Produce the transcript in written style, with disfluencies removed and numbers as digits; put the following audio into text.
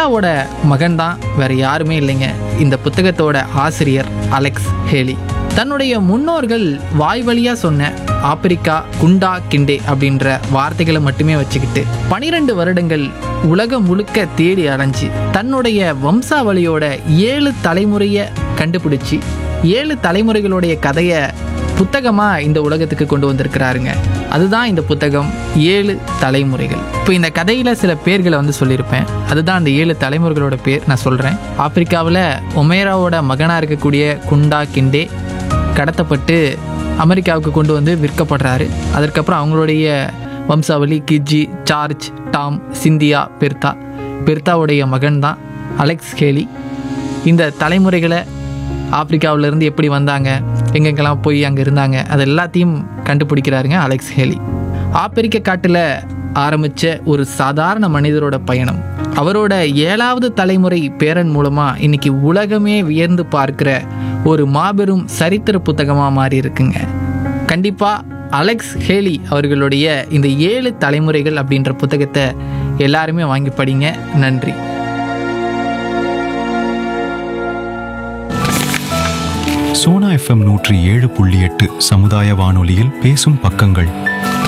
பெர்த்தாவோட மகன் தான், வேற யாருமே இல்லைங்க, இந்த புத்தகத்தோட ஆசிரியர் அலெக்ஸ் ஹேலி. தன்னுடைய முன்னோர்கள் வாய் வழியா சொன்ன ஆப்பிரிக்கா குண்டா கிண்டே அப்படின்ற வார்த்தைகளை மட்டுமே வச்சுக்கிட்டு 12 வருடங்கள் உலகம் முழுக்க தேடி அலைஞ்சு தன்னுடைய வம்சாவளியோட 7 தலைமுறையை கண்டுபிடிச்சி 7 தலைமுறைகளுடைய கதையை புத்தகமாக இந்த உலகத்துக்கு கொண்டு வந்திருக்கிறாருங்க. அதுதான் இந்த புத்தகம் 7 தலைமுறைகள். இப்போ இந்த கதையில் சில பேர்களை சொல்லியிருப்பேன். அதுதான் அந்த 7 தலைமுறைகளோட பேர் நான் சொல்கிறேன். ஆப்பிரிக்காவில் ஒமேராவோட மகனாக இருக்கக்கூடிய குண்டா கிண்டே கடத்தப்பட்டு அமெரிக்காவுக்கு கொண்டு வந்து விற்கப்படுறாரு. அதற்கப்புறம் அவங்களுடைய வம்சாவளி கிஜி, சார்ஜ், டாம், சிந்தியா, பெர்த்தாவுடைய மகன் தான் அலெக்ஸ் ஹேலி. இந்த தலைமுறைகளை ஆப்பிரிக்காவிலேருந்து எப்படி வந்தாங்க, எங்கெங்கெல்லாம் போய் அங்கே இருந்தாங்க, அது எல்லாத்தையும் கண்டுபிடிக்கிறாருங்க அலெக்ஸ் ஹேலி. ஆப்பிரிக்க காட்டில் ஆரம்பித்த ஒரு சாதாரண மனிதரோட பயணம் அவரோட 7வது தலைமுறை பேரன் மூலமாக இன்னைக்கு உலகமே வியந்து பார்க்கிற ஒரு மாபெரும் சரித்திர புத்தகமாக மாறி இருக்குங்க. கண்டிப்பாக அலெக்ஸ் ஹேலி அவர்களுடைய இந்த 7 தலைமுறைகள் அப்படின்ற புத்தகத்தை எல்லாருமே வாங்கி படிங்க. நன்றி. சோனா FM 107.8 சமுதாய வானொலியில் பேசும் பக்கங்கள்.